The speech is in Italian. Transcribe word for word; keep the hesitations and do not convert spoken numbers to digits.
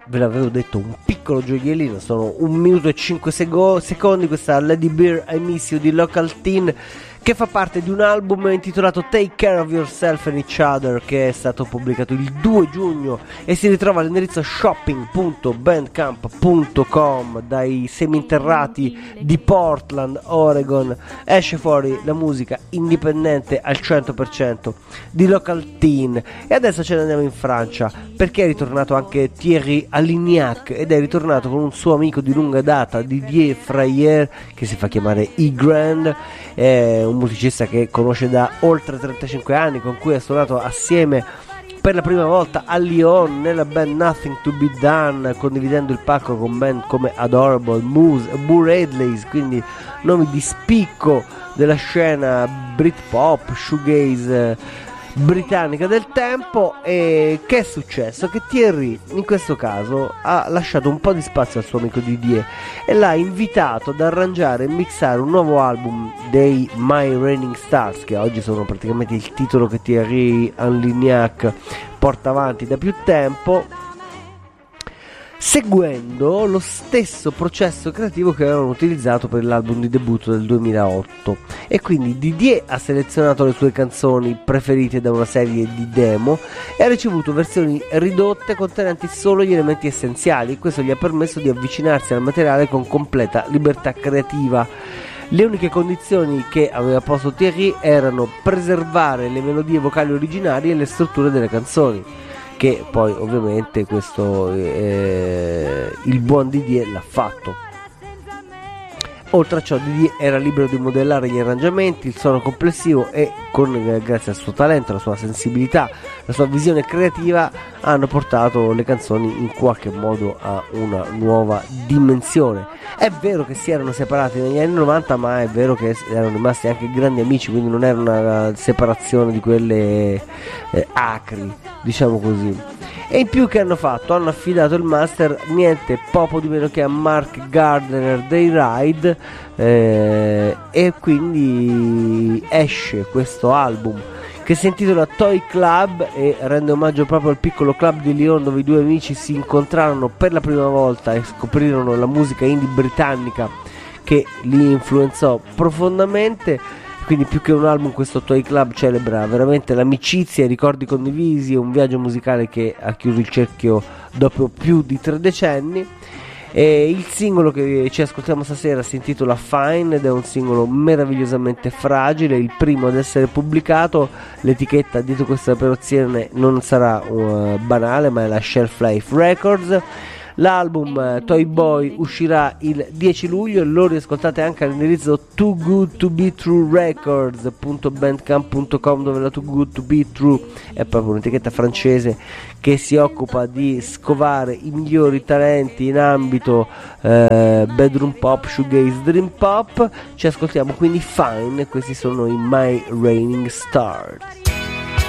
ve l'avevo detto, un piccolo gioiellino, sono un minuto e cinque sego- secondi questa Lady Bear I Miss You di Local Teen, che fa parte di un album intitolato Take Care of Yourself and Each Other, che è stato pubblicato il due giugno e si ritrova all'indirizzo shopping punto bandcamp punto com. Dai seminterrati di Portland, Oregon, esce fuori la musica indipendente al cento per cento di Local Teen. E adesso ce ne andiamo in Francia, perché è ritornato anche Thierry Alignac, ed è ritornato con un suo amico di lunga data, Didier Frayer, che si fa chiamare E-Grand. È un musicista che conosce da oltre trentacinque anni, con cui ha suonato assieme per la prima volta a Lyon nella band Nothing to Be Done, condividendo il palco con band come Adorable, Moose, Boo Radleys, quindi nomi di spicco della scena Britpop, shoegaze britannica del tempo. E che è successo? Che Thierry in questo caso ha lasciato un po' di spazio al suo amico Didier e l'ha invitato ad arrangiare e mixare un nuovo album dei My Raining Stars, che oggi sono praticamente il titolo che Thierry Alignac porta avanti da più tempo, seguendo lo stesso processo creativo che avevano utilizzato per l'album di debutto del duemilaotto. E quindi Didier ha selezionato le sue canzoni preferite da una serie di demo e ha ricevuto versioni ridotte contenenti solo gli elementi essenziali. Questo gli ha permesso di avvicinarsi al materiale con completa libertà creativa. Le uniche condizioni che aveva posto Thierry erano preservare le melodie vocali originali e le strutture delle canzoni, che poi ovviamente questo eh, il buon Didier l'ha fatto. Oltre a ciò, Didier era libero di modellare gli arrangiamenti, il suono complessivo, e con, eh, grazie al suo talento, la sua sensibilità, la sua visione creativa, hanno portato le canzoni in qualche modo a una nuova dimensione. È vero che si erano separati negli anni novanta, ma è vero che erano rimasti anche grandi amici, quindi non era una separazione di quelle eh, acri, diciamo così. E in più che hanno fatto? Hanno affidato il master niente poco di meno che a Mark Gardner dei Ride, eh, e quindi esce questo album che si intitola Toy Club e rende omaggio proprio al piccolo club di Lyon, dove i due amici si incontrarono per la prima volta e scoprirono la musica indie britannica che li influenzò profondamente. Quindi più che un album, questo Toy Club celebra veramente l'amicizia, i ricordi condivisi e un viaggio musicale che ha chiuso il cerchio dopo più di tre decenni. E il singolo che ci ascoltiamo stasera si intitola Fine ed è un singolo meravigliosamente fragile, il primo ad essere pubblicato. L'etichetta dietro questa operazione non sarà uh, banale, ma è la Shelf Life Records. L'album uh, Toy Boy uscirà il dieci luglio e lo riascoltate anche all'indirizzo too good to be true records punto bandcamp punto com, dove la Too Good to Be True è proprio un'etichetta francese che si occupa di scovare i migliori talenti in ambito eh, bedroom pop, shoegaze, dream pop. Ci ascoltiamo quindi Fine, questi sono i My Raining Stars.